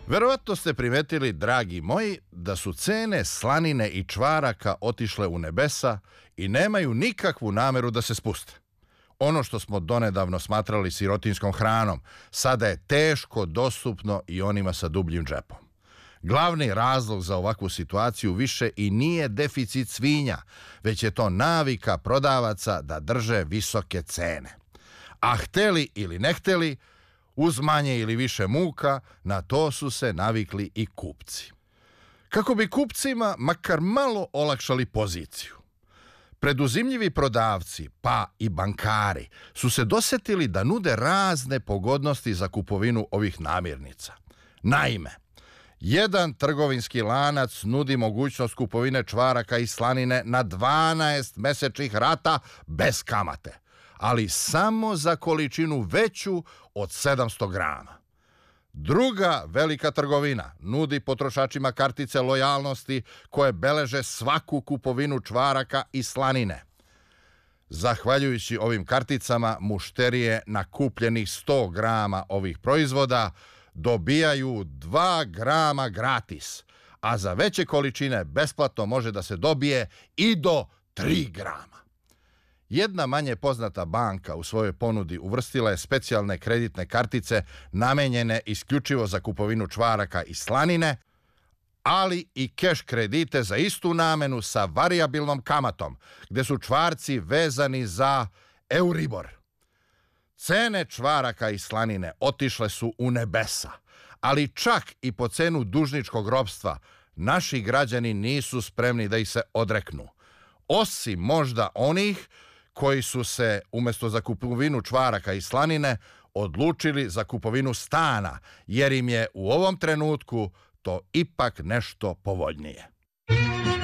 Verovatno ste primetili, dragi moji, da su cene slanine i čvaraka otišle u nebesa i nemaju nikakvu nameru da se spuste. Ono što smo donedavno smatrali sirotinskom hranom, sada je teško dostupno i onima sa dubljim džepom. Glavni razlog za ovakvu situaciju više i nije deficit svinja, već je to navika prodavaca da drže visoke cene. A hteli ili ne hteli, uz manje ili više muka, na to su se navikli i kupci. Kako bi kupcima makar malo olakšali poziciju, preduzimljivi prodavci, pa i bankari, su se dosetili da nude razne pogodnosti za kupovinu ovih namirnica. Naime, jedan trgovinski lanac nudi mogućnost kupovine čvaraka i slanine na 12 mesečnih rata bez kamate, ali samo za količinu veću od 700 grama. Druga velika trgovina nudi potrošačima kartice lojalnosti koje beleže svaku kupovinu čvaraka i slanine. Zahvaljujući ovim karticama, mušterije na kupljenih 100 grama ovih proizvoda dobijaju 2 grama gratis, a za veće količine besplatno može da se dobije i do 3 grama. Jedna manje poznata banka u svojoj ponudi uvrstila je specijalne kreditne kartice namenjene isključivo za kupovinu čvaraka i slanine, ali i keš kredite za istu namenu sa varijabilnom kamatom, gde su čvarci vezani za Euribor. Cene čvaraka i slanine otišle su u nebesa, ali čak i po cenu dužničkog ropstva naši građani nisu spremni da ih se odreknu. Osim možda onih koji su se, umjesto za kupovinu čvaraka i slanine, odlučili za kupovinu stana, jer im je u ovom trenutku to ipak nešto povoljnije.